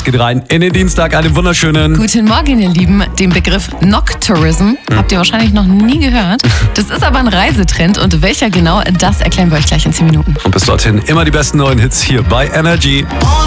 Es geht rein in den Dienstag, einen wunderschönen. Guten Morgen, ihr Lieben. Den Begriff Nocktourism habt ihr wahrscheinlich noch nie gehört. Das ist aber ein Reisetrend und welcher genau, das erklären wir euch gleich in 10 Minuten. Und bis dorthin immer die besten neuen Hits hier bei Energy.